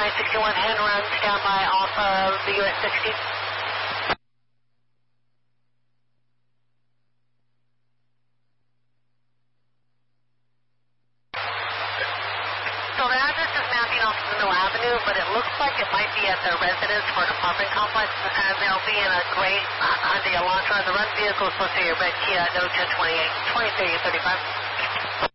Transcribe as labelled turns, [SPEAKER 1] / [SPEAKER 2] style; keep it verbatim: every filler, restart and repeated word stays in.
[SPEAKER 1] nine sixty-one hand run, standby off of the U S sixty. So the address is mapping off Mill Avenue, but it looks like it might be at their residence for an apartment complex, and they'll be in a gray uh, Hyundai Elantra. The run vehicle is supposed to be a red Kia No ten twenty-eight, twenty-three thirty-five.